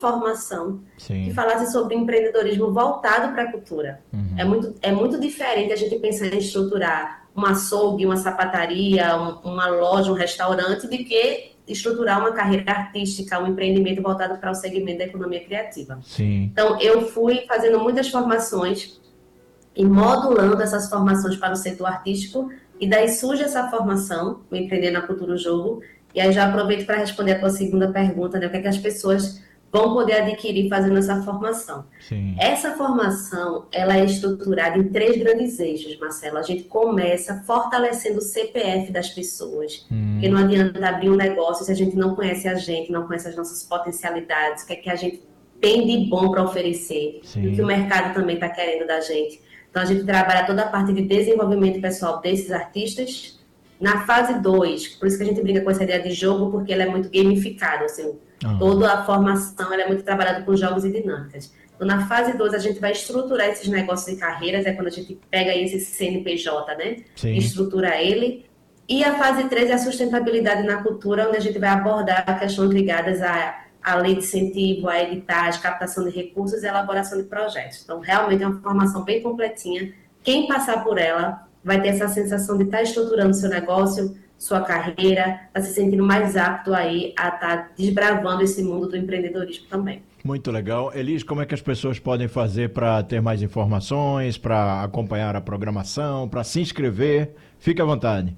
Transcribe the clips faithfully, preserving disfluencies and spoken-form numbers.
formação Sim. que falasse sobre empreendedorismo voltado para a cultura. Uhum. É muito, é muito diferente a gente pensar em estruturar um açougue, uma sapataria, um, uma loja, um restaurante, de que estruturar uma carreira artística, um empreendimento voltado para o segmento da economia criativa. Sim. Então, eu fui fazendo muitas formações e modulando essas formações para o setor artístico, e daí surge essa formação, o Empreender na Cultura o Jogo, e aí já aproveito para responder a tua segunda pergunta, né, o que é que as pessoas vão poder adquirir fazendo essa formação. Sim. Essa formação, ela é estruturada em três grandes eixos, Marcelo. A gente começa fortalecendo o C P F das pessoas, Hum. porque não adianta abrir um negócio se a gente não conhece a gente, não conhece as nossas potencialidades, o que é que a gente tem de bom para oferecer, Sim. e o que o mercado também está querendo da gente. Então, a gente trabalha toda a parte de desenvolvimento pessoal desses artistas. Na fase dois, por isso que a gente brinca com essa ideia de jogo, porque ela é muito gamificada, assim, Ah. toda a formação ela é muito trabalhada com jogos e dinâmicas. Então, na fase dois, a gente vai estruturar esses negócios e carreiras, é quando a gente pega esse C N P J, né? Sim. E estrutura ele. E a fase três é a sustentabilidade na cultura, onde a gente vai abordar questões ligadas à, à lei de incentivo, à editagem, captação de recursos e elaboração de projetos. Então, realmente é uma formação bem completinha. Quem passar por ela vai ter essa sensação de estar estruturando seu negócio, sua carreira, está se sentindo mais apto aí a estar desbravando esse mundo do empreendedorismo também. Muito legal. Elis, como é que as pessoas podem fazer para ter mais informações, para acompanhar a programação, para se inscrever? Fique à vontade.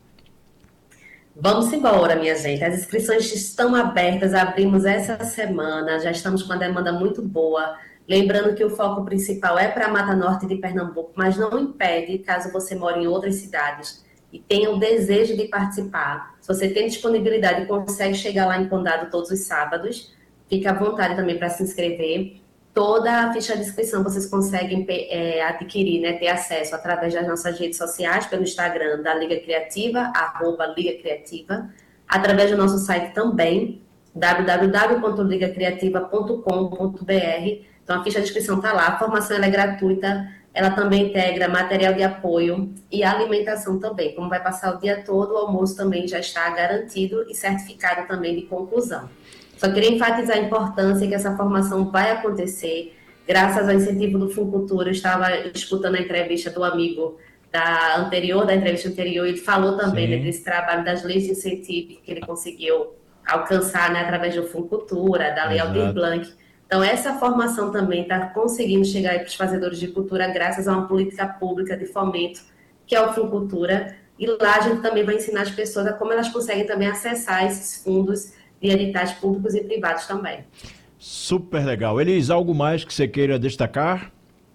Vamos embora, minha gente. As inscrições estão abertas, abrimos essa semana, já estamos com uma demanda muito boa. Lembrando que o foco principal é para a Mata Norte de Pernambuco, mas não impede, caso você mora em outras cidades e tenha o desejo de participar. Se você tem disponibilidade e consegue chegar lá em Condado todos os sábados, fique à vontade também para se inscrever. Toda a ficha de inscrição vocês conseguem é, adquirir, né, ter acesso através das nossas redes sociais, pelo Instagram da Liga Criativa, arroba Liga Criativa, através do nosso site também, w w w ponto liga criativa ponto com ponto b r. Então, a ficha de inscrição está lá, a formação ela é gratuita, ela também integra material de apoio e alimentação também. Como vai passar o dia todo, o almoço também já está garantido e certificado também de conclusão. Só queria enfatizar a importância que essa formação vai acontecer, graças ao incentivo do Funcultura. Eu estava escutando a entrevista do amigo da anterior, da entrevista anterior, e ele falou também, né, desse trabalho das leis de incentivo que ele conseguiu alcançar, né, através do Funcultura, da Lei Aldir Blanc. Então, essa formação também está conseguindo chegar para os fazedores de cultura graças a uma política pública de fomento, que é o Funcultura. E lá a gente também vai ensinar as pessoas a como elas conseguem também acessar esses fundos de editais públicos e privados também. Super legal. Elis, algo mais que você queira destacar?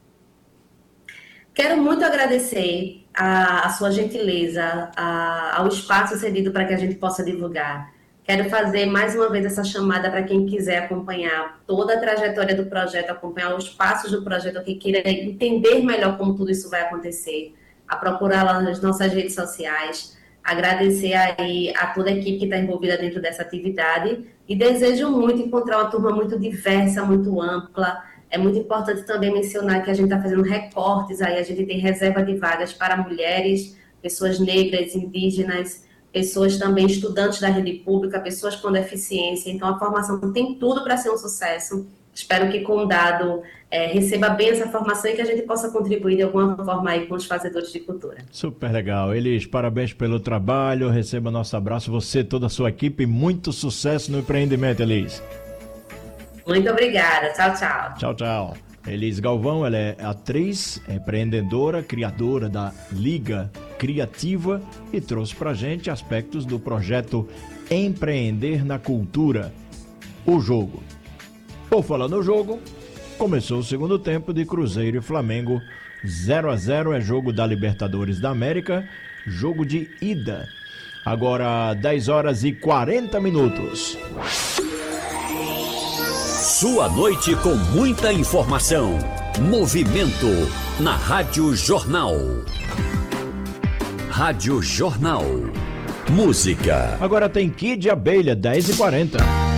Quero muito agradecer a, a sua gentileza, a, ao espaço cedido para que a gente possa divulgar. Quero fazer mais uma vez essa chamada para quem quiser acompanhar toda a trajetória do projeto, acompanhar os passos do projeto, quem queira entender melhor como tudo isso vai acontecer, a procurar lá nas nossas redes sociais, agradecer aí a toda a equipe que está envolvida dentro dessa atividade e desejo muito encontrar uma turma muito diversa, muito ampla. É muito importante também mencionar que a gente está fazendo recortes aí, a gente tem reserva de vagas para mulheres, pessoas negras, indígenas, pessoas também estudantes da rede pública, pessoas com deficiência. Então, a formação tem tudo para ser um sucesso. Espero que Condado é, receba bem essa formação e que a gente possa contribuir de alguma forma aí com os fazedores de cultura. Super legal. Elis, parabéns pelo trabalho, receba nosso abraço, você, toda a sua equipe, muito sucesso no empreendimento, Elis. Muito obrigada. Tchau, tchau. Tchau, tchau. Elis Galvão, ela é atriz, empreendedora, criadora da Liga Criativa e trouxe pra gente aspectos do projeto Empreender na Cultura, o jogo. Por falar no jogo, começou o segundo tempo de Cruzeiro e Flamengo, zero a zero, é jogo da Libertadores da América, jogo de ida. Agora dez horas e quarenta minutos. Sua noite com muita informação. Movimento na Rádio Jornal. Rádio Jornal. Música. Agora tem Kid Abelha, dez e quarenta.